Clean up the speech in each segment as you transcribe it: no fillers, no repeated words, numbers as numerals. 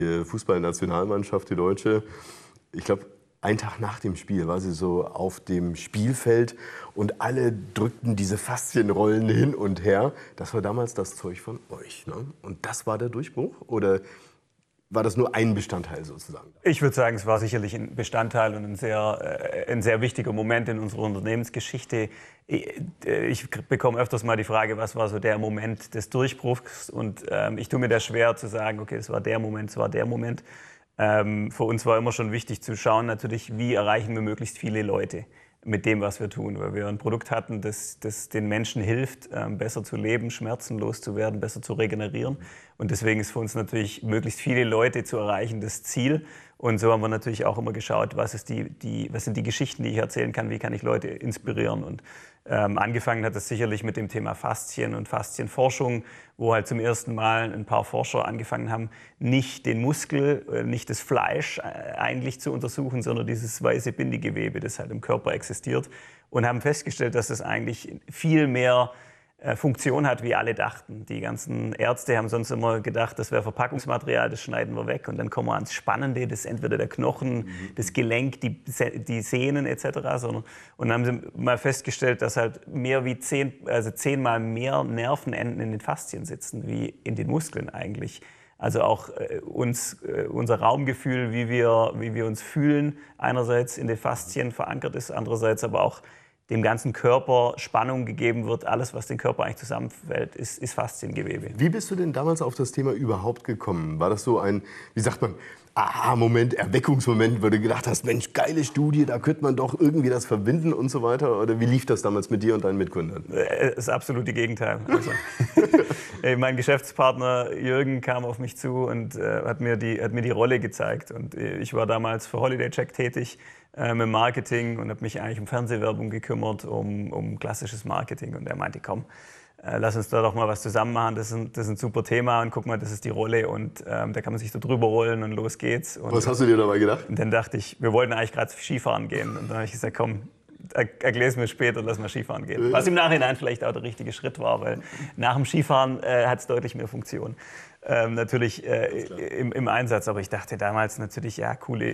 Die Fußballnationalmannschaft, die Deutsche, ich glaube, einen Tag nach dem Spiel war sie so auf dem Spielfeld und alle drückten diese Faszienrollen hin und her. Das war damals das Zeug von euch, ne? Und das war der Durchbruch? Oder war das nur ein Bestandteil sozusagen? Ich würde sagen, es war sicherlich ein Bestandteil und ein sehr wichtiger Moment in unserer Unternehmensgeschichte. Ich bekomme öfters mal die Frage, was war so der Moment des Durchbruchs? Und ich tue mir da schwer zu sagen, okay, es war der Moment, es war der Moment. Für uns war immer schon wichtig zu schauen, natürlich, wie erreichen wir möglichst viele Leute mit dem, was wir tun. Weil wir ein Produkt hatten, das den Menschen hilft, besser zu leben, schmerzenlos zu werden, besser zu regenerieren. Und deswegen ist für uns natürlich, möglichst viele Leute zu erreichen, das Ziel. Und so haben wir natürlich auch immer geschaut, was sind die Geschichten, die ich erzählen kann, wie kann ich Leute inspirieren. Und angefangen hat es sicherlich mit dem Thema Faszien und Faszienforschung, wo halt zum ersten Mal ein paar Forscher angefangen haben, nicht den Muskel, nicht das Fleisch eigentlich zu untersuchen, sondern dieses weiße Bindegewebe, das halt im Körper existiert, und haben festgestellt, dass es eigentlich viel mehr Funktion hat, wie alle dachten. Die ganzen Ärzte haben sonst immer gedacht, das wäre Verpackungsmaterial, das schneiden wir weg und dann kommen wir ans Spannende, das ist entweder der Knochen, das Gelenk, die Sehnen etc. Und dann haben sie mal festgestellt, dass halt mehr wie 10-mal mehr Nervenenden in den Faszien sitzen, wie in den Muskeln eigentlich. Also auch unser Raumgefühl, wie wir uns fühlen, einerseits in den Faszien verankert ist, andererseits aber auch dem ganzen Körper Spannung gegeben wird. Alles, was den Körper eigentlich zusammenfällt, ist Fasziengewebe. Wie bist du denn damals auf das Thema überhaupt gekommen? War das so ein, wie sagt man, Aha-Moment, Erweckungsmoment, wo du gedacht hast, Mensch, geile Studie, da könnte man doch irgendwie das verbinden und so weiter? Oder wie lief das damals mit dir und deinen Mitgründern? Das absolute Gegenteil. Also, mein Geschäftspartner Jürgen kam auf mich zu und hat mir die Rolle gezeigt. Und ich war damals für HolidayCheck tätig im Marketing und habe mich eigentlich um Fernsehwerbung gekümmert, um klassisches Marketing. Und er meinte, komm, lass uns da doch mal was zusammen machen, das ist ein super Thema und guck mal, das ist die Rolle und da kann man sich so drüber rollen und los geht's. Und was hast du dir dabei gedacht? Und dann dachte ich, wir wollten eigentlich gerade Skifahren gehen und dann habe ich gesagt, komm, erklär es mir später, lass mal Skifahren gehen. Was im Nachhinein vielleicht auch der richtige Schritt war, weil nach dem Skifahren hat es deutlich mehr Funktion. Natürlich im Einsatz, aber ich dachte damals natürlich, ja, coole,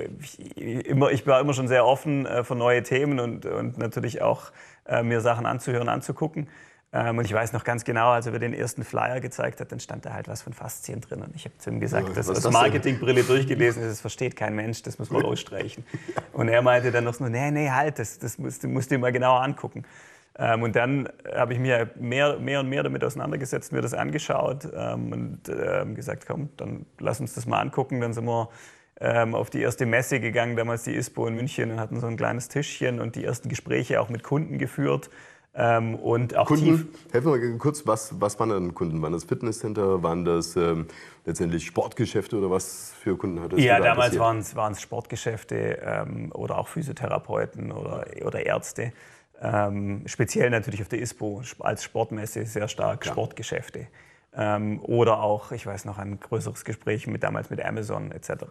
ich war immer schon sehr offen für neue Themen und natürlich auch mir Sachen anzuhören, anzugucken. Und ich weiß noch ganz genau, als er mir den ersten Flyer gezeigt hat, dann stand da halt was von Faszien drin. Und ich habe zu ihm gesagt, ja, das aus Marketingbrille durchgelesen ist, das versteht kein Mensch, das muss man rausstreichen. Und er meinte dann noch so, nee, halt, das musst du dir mal genauer angucken. Und dann habe ich mir mehr und mehr damit auseinandergesetzt, mir das angeschaut und gesagt, komm, dann lass uns das mal angucken. Dann sind wir auf die erste Messe gegangen, damals die ISPO in München, und hatten so ein kleines Tischchen und die ersten Gespräche auch mit Kunden geführt. Und auch Kunden, helfen wir mal kurz, was waren denn Kunden? Waren das Fitnesscenter, waren das letztendlich Sportgeschäfte oder was für Kunden hat das? Ja, damals waren es Sportgeschäfte oder auch Physiotherapeuten oder Ärzte. Speziell natürlich auf der ISPO als Sportmesse sehr stark Sportgeschäfte. Oder auch, ich weiß noch, ein größeres Gespräch damals mit Amazon etc.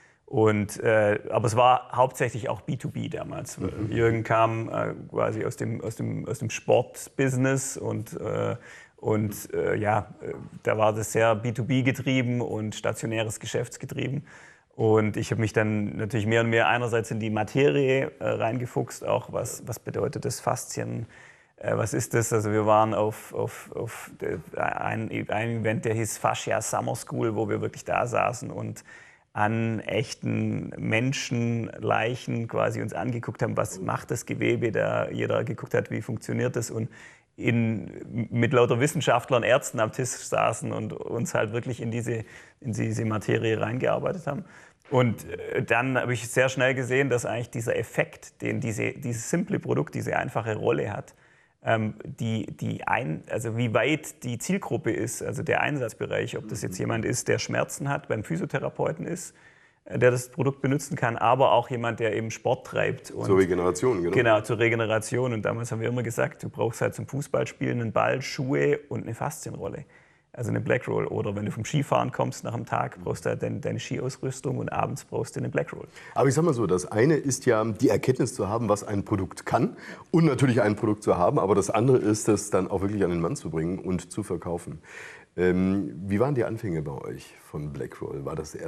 Aber es war hauptsächlich auch B2B damals. Jürgen kam quasi aus dem Sportbusiness und da war das sehr B2B getrieben und stationäres Geschäftsgetrieben. Und ich habe mich dann natürlich mehr und mehr einerseits in die Materie reingefuchst, auch was bedeutet das Faszien, was ist das? Also wir waren auf ein Event, der hieß Fascia Summer School, wo wir wirklich da saßen und an echten Menschenleichen quasi uns angeguckt haben, was macht das Gewebe, da jeder geguckt hat, wie funktioniert das, und mit lauter Wissenschaftlern, Ärzten am Tisch saßen und uns halt wirklich in diese Materie reingearbeitet haben. Und dann habe ich sehr schnell gesehen, dass eigentlich dieser Effekt, den dieses simple Produkt, diese einfache Rolle hat, also wie weit die Zielgruppe ist, also der Einsatzbereich, ob das jetzt jemand ist, der Schmerzen hat, beim Physiotherapeuten ist, der das Produkt benutzen kann, aber auch jemand, der eben Sport treibt. Und zur Regeneration, genau. Genau, zur Regeneration. Und damals haben wir immer gesagt, du brauchst halt zum Fußballspielen einen Ball, Schuhe und eine Faszienrolle. Also eine Blackroll. Oder wenn du vom Skifahren kommst nach einem Tag, brauchst du halt deine Skiausrüstung und abends brauchst du eine Blackroll. Aber ich sag mal so, das eine ist ja die Erkenntnis zu haben, was ein Produkt kann und natürlich ein Produkt zu haben, aber das andere ist, es dann auch wirklich an den Mann zu bringen und zu verkaufen. Wie waren die Anfänge bei euch von Blackroll? War das eher